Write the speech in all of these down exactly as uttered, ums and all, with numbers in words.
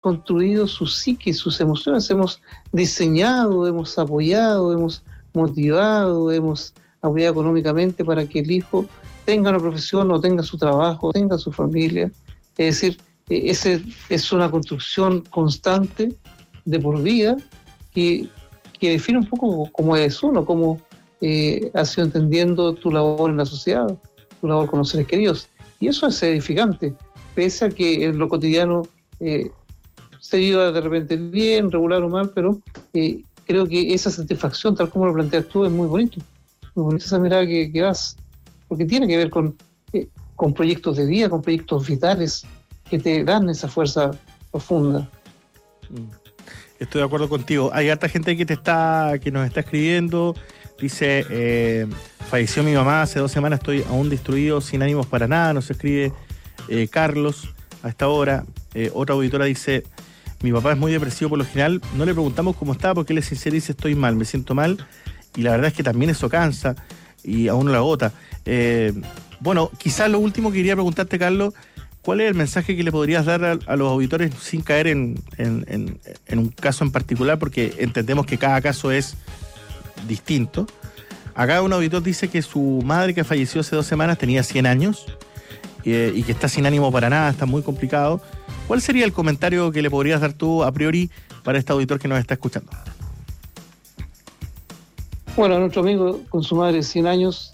construido su psique, sus emociones, hemos diseñado, hemos apoyado, hemos motivado, hemos apoyado económicamente para que el hijo tenga una profesión o tenga su trabajo, tenga su familia. Es decir, ese es una construcción constante de por vida que, que define un poco cómo es uno, cómo eh, has ido entendiendo tu labor en la sociedad, tu labor con los seres queridos. Y eso es edificante, pese a que en lo cotidiano eh, se viva de repente bien, regular o mal, pero eh, creo que esa satisfacción, tal como lo planteas tú, es muy bonito. Muy bonita esa mirada que, que das, porque tiene que ver con, eh, con proyectos de vida, con proyectos vitales que te dan esa fuerza profunda. Estoy de acuerdo contigo. Hay harta gente que te está, que nos está escribiendo. Dice, eh, falleció mi mamá hace dos semanas, estoy aún destruido, sin ánimos para nada. Nos escribe eh, Carlos a esta hora. Eh, otra auditora dice, mi papá es muy depresivo por lo general. No le preguntamos cómo está porque él es sincero y dice, estoy mal, me siento mal. Y la verdad es que también eso cansa y a uno la agota. Eh, bueno, quizás lo último que quería preguntarte, Carlos, ¿cuál es el mensaje que le podrías dar a, a los auditores sin caer en, en, en, en un caso en particular? Porque entendemos que cada caso es distinto. Acá un auditor dice que su madre, que falleció hace dos semanas, tenía cien años eh, y que está sin ánimo para nada, está muy complicado. ¿Cuál sería el comentario que le podrías dar tú a priori para este auditor que nos está escuchando? Bueno, a nuestro amigo con su madre de cien años,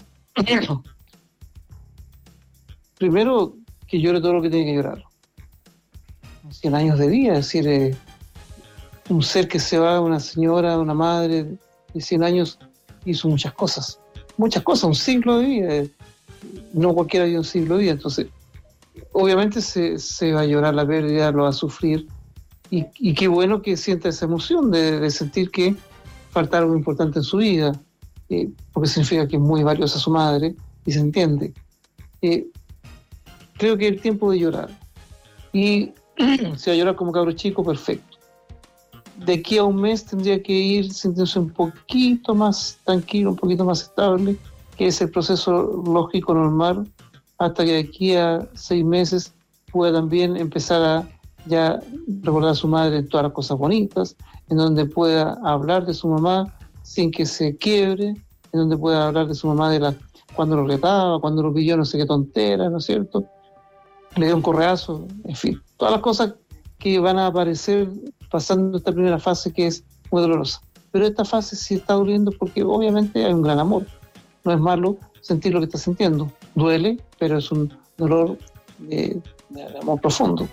primero que llore todo lo que tiene que llorar. cien años de vida, es decir, eh, un ser que se va, una señora, una madre de cien años, hizo muchas cosas, muchas cosas, un siglo de vida. Eh, no cualquiera vive un siglo de vida, entonces, obviamente se, se va a llorar la pérdida, lo va a sufrir, y, y qué bueno que sienta esa emoción de, de sentir que falta algo importante en su vida, eh, porque significa que es muy valiosa su madre, y se entiende. Eh, creo que es el tiempo de llorar, y si va a llorar como cabro chico, perfecto. De aquí a un mes tendría que ir sintiéndose un poquito más tranquilo, un poquito más estable, que es el proceso lógico normal, hasta que de aquí a seis meses pueda también empezar a ya recordar a su madre todas las cosas bonitas, en donde pueda hablar de su mamá sin que se quiebre, en donde pueda hablar de su mamá de la, cuando lo retaba, cuando lo pilló no sé qué tontera, ¿no es cierto? Le dio un correazo, en fin, todas las cosas que van a aparecer pasando esta primera fase que es muy dolorosa. Pero esta fase sí está doliendo porque obviamente hay un gran amor. No es malo sentir lo que está sintiendo. Duele, pero es un dolor de, de amor profundo.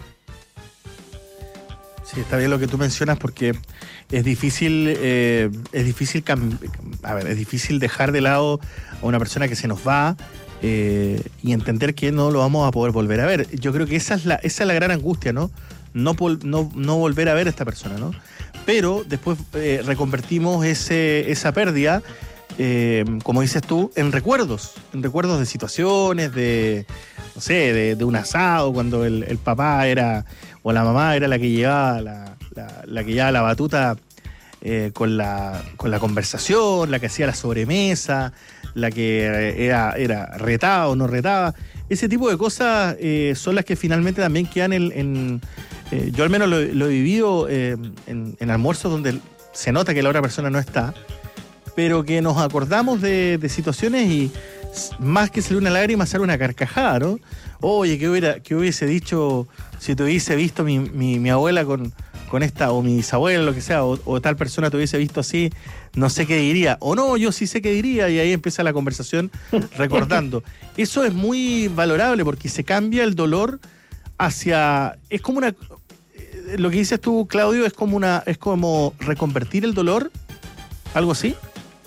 Sí, está bien lo que tú mencionas porque es difícil, eh, es difícil, cam- a ver, es difícil dejar de lado a una persona que se nos va eh, y entender que no lo vamos a poder volver a ver. Yo creo que esa es la, esa es la gran angustia, ¿no? No, no, no volver a ver a esta persona, ¿no? Pero después eh, reconvertimos ese, esa pérdida, eh, como dices tú, en recuerdos, en recuerdos de situaciones, de, no sé, de, de un asado, cuando el, el papá era, o la mamá era la que llevaba la, la, la que llevaba la batuta eh, con, la, con la conversación, la que hacía la sobremesa, la que era, era retaba o no retaba. Ese tipo de cosas eh, son las que finalmente también quedan en... en eh, yo al menos lo, lo he vivido eh, en, en almuerzos donde se nota que la otra persona no está, pero que nos acordamos de, de situaciones y más que salir una lágrima, sale una carcajada, ¿no? Oye, ¿qué, hubiera, qué hubiese dicho si te hubiese visto mi, mi, mi abuela con, con esta, o mi bisabuela, lo que sea, o, o tal persona te hubiese visto así, no sé qué diría, o no, yo sí sé qué diría, y ahí empieza la conversación recordando. Eso es muy valorable porque se cambia el dolor hacia, es como una, lo que dices tú, Claudio, es como una, es como reconvertir el dolor, algo así.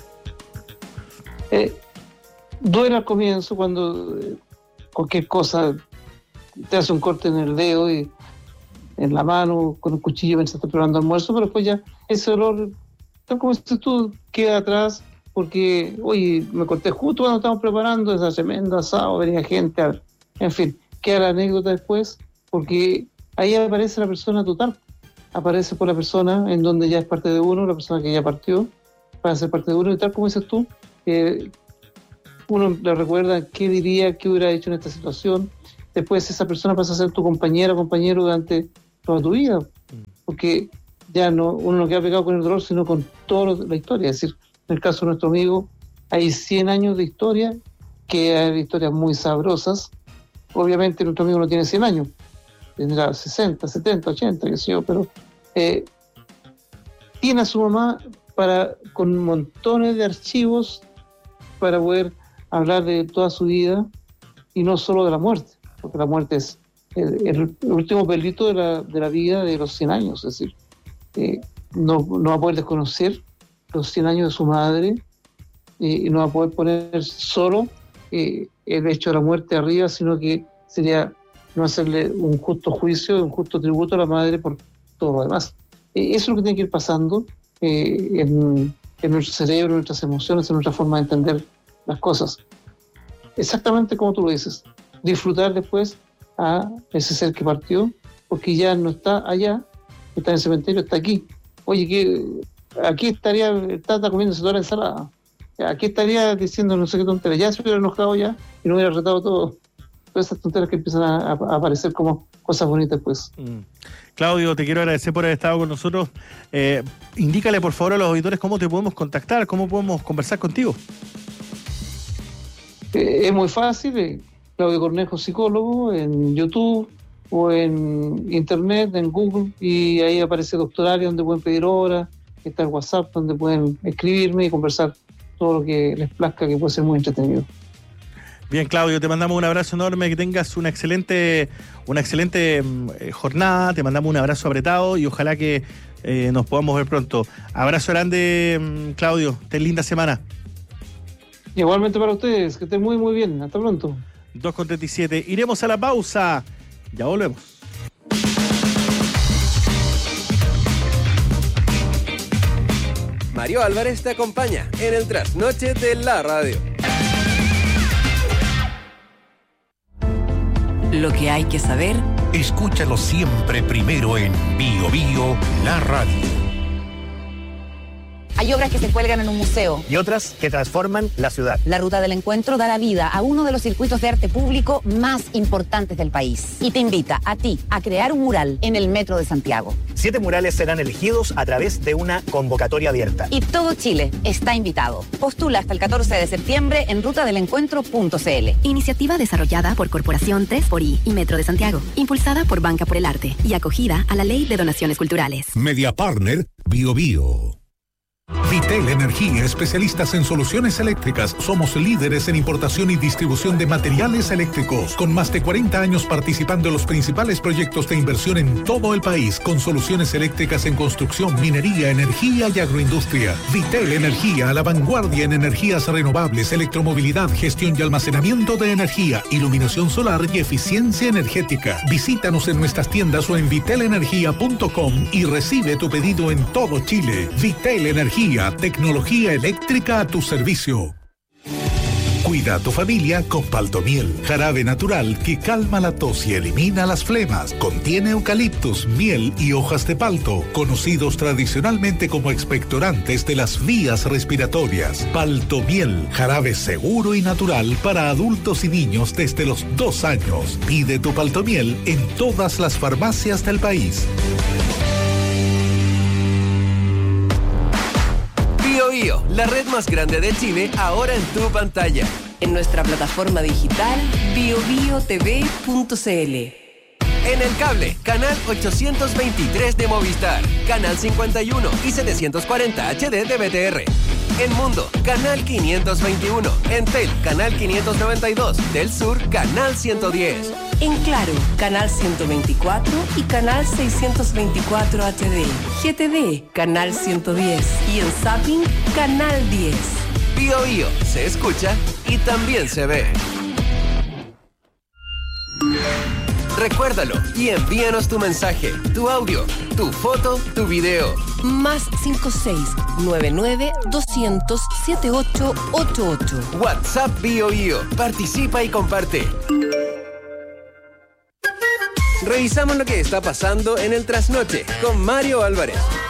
Eh, duele al comienzo cuando eh, cualquier cosa te hace un corte en el dedo y en la mano, con el cuchillo mientras estás preparando almuerzo, pero después ya ese dolor, tal como dices tú, queda atrás porque, oye, me corté justo cuando estábamos preparando esa tremenda asado, venía gente, a, en fin, queda la anécdota después, porque ahí aparece la persona total, aparece por la persona en donde ya es parte de uno, la persona que ya partió, para ser parte de uno, y tal como dices tú, eh, uno le recuerda qué diría, qué hubiera hecho en esta situación, después esa persona pasa a ser tu compañera o compañero durante toda tu vida, porque ya no uno no queda pegado con el dolor, sino con toda la historia. Es decir, en el caso de nuestro amigo, hay cien años de historia, que hay historias muy sabrosas. Obviamente nuestro amigo no tiene cien años, tendrá sesenta, setenta, ochenta, qué sé yo, pero eh, tiene a su mamá para, con montones de archivos para poder hablar de toda su vida y no solo de la muerte, porque la muerte es el, el último pelito de la, de la vida de los cien años. Es decir, eh, no, no va a poder desconocer los cien años de su madre, eh, y no va a poder poner solo eh, el hecho de la muerte arriba, sino que sería no hacerle un justo juicio, un justo tributo a la madre por todo lo demás. Eh, eso es lo que tiene que ir pasando eh, en, en nuestro cerebro, en nuestras emociones, en nuestra forma de entender las cosas. Exactamente como tú lo dices, disfrutar después a ese ser que partió, porque ya no está allá, está en el cementerio, está aquí. Oye, que aquí estaría el Tata comiéndose toda la ensalada, aquí estaría diciendo no sé qué tontería, ya se hubiera enojado ya y no hubiera retado todo. Todas esas tonteras que empiezan a, a aparecer como cosas bonitas, pues. Mm. Claudio, te quiero agradecer por haber estado con nosotros. Eh, indícale por favor a los auditores cómo te podemos contactar, cómo podemos conversar contigo. Eh, es muy fácil, eh, Claudio Cornejo, psicólogo, en YouTube o en Internet, en Google, y ahí aparece Doctoralia, donde pueden pedir horas, está el WhatsApp, donde pueden escribirme y conversar todo lo que les plazca, que puede ser muy entretenido. Bien, Claudio, te mandamos un abrazo enorme, que tengas una excelente, una excelente eh, jornada, te mandamos un abrazo apretado y ojalá que eh, nos podamos ver pronto. Abrazo grande, Claudio, ten linda semana. Igualmente para ustedes, que estén muy muy bien, hasta pronto. dos con treinta y siete, iremos a la pausa, ya volvemos. Mario Álvarez te acompaña en el trasnoche de la radio. Lo que hay que saber. Escúchalo siempre primero en Bio Bio, la radio. Hay obras que se cuelgan en un museo. Y otras que transforman la ciudad. La Ruta del Encuentro dará vida a uno de los circuitos de arte público más importantes del país. Y te invita a ti a crear un mural en el Metro de Santiago. Siete murales serán elegidos a través de una convocatoria abierta. Y todo Chile está invitado. Postula hasta el catorce de septiembre en ruta del encuentro punto c l. Iniciativa desarrollada por Corporación tres por I y Metro de Santiago. Impulsada por Banca por el Arte y acogida a la Ley de Donaciones Culturales. Media Partner, Bio Bio. Vitel Energía, especialistas en soluciones eléctricas. Somos líderes en importación y distribución de materiales eléctricos, con más de cuarenta años participando en los principales proyectos de inversión en todo el país, con soluciones eléctricas en construcción, minería, energía y agroindustria. Vitel Energía, a la vanguardia en energías renovables, electromovilidad, gestión y almacenamiento de energía, iluminación solar y eficiencia energética. Visítanos en nuestras tiendas o en vitel energía punto com y recibe tu pedido en todo Chile. Vitel Energía, tecnología eléctrica a tu servicio. Cuida a tu familia con Paltomiel, jarabe natural que calma la tos y elimina las flemas. Contiene eucaliptus, miel y hojas de palto, conocidos tradicionalmente como expectorantes de las vías respiratorias. Paltomiel, jarabe seguro y natural para adultos y niños desde los dos años. Pide tu Paltomiel en todas las farmacias del país. Bio Bio, la red más grande de Chile, ahora en tu pantalla. En nuestra plataforma digital bio bio t v punto c l. En el cable, canal ochocientos veintitrés de Movistar, canal cincuenta y uno y setecientos cuarenta H D de B T R. En Mundo, canal quinientos veintiuno. En Tel, canal quinientos noventa y dos. Del Sur, canal ciento diez. En Claro, canal ciento veinticuatro y canal seiscientos veinticuatro H D. G T D, canal ciento diez. Y en Zapping, canal diez. Bio Bio, se escucha y también se ve. Recuérdalo y envíanos tu mensaje, tu audio, tu foto, tu video. Más cinco seis nueve nueve doscientos setenta y ocho ochenta y ocho. WhatsApp Bio Bio. Participa y comparte. Revisamos lo que está pasando en el trasnoche con Mario Álvarez.